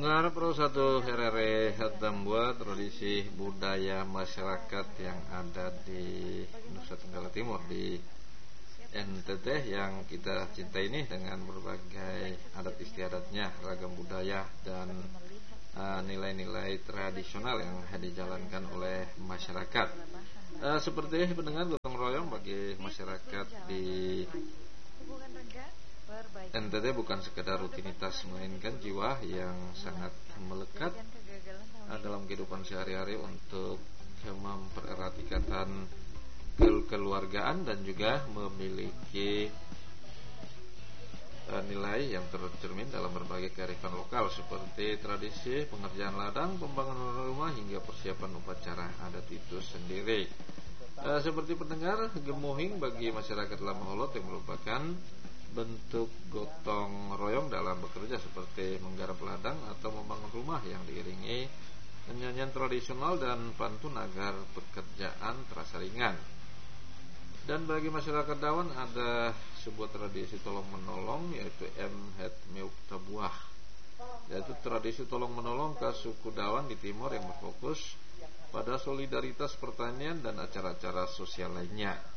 Pendengar Pro 1 RRI Tambua, tradisi budaya masyarakat yang ada di Nusa Tenggara Timur, di NTT yang kita cintai ini, dengan berbagai adat istiadatnya, ragam budaya dan nilai-nilai tradisional yang dijalankan oleh masyarakat. Seperti pendengar, gotong royong bagi masyarakat di NTT bukan sekedar rutinitas, melainkan jiwa yang sangat melekat dalam kehidupan sehari-hari untuk mempererat ikatan kekeluargaan dan juga memiliki nilai yang tercermin dalam berbagai kearifan lokal seperti tradisi pengerjaan ladang, pembangunan rumah hingga persiapan upacara adat itu sendiri. Seperti pendengar, gemuhing bagi masyarakat Lamaholot yang merupakan bentuk gotong royong dalam bekerja, seperti menggarap ladang atau membangun rumah yang diiringi nyanyian tradisional dan pantun agar pekerjaan terasa ringan. Dan bagi masyarakat Dawan ada sebuah tradisi tolong menolong, yaitu Mhet Meuk Tabuah, yaitu tradisi tolong menolong ke suku Dawan di timur yang berfokus pada solidaritas pertanian dan acara-acara sosial lainnya.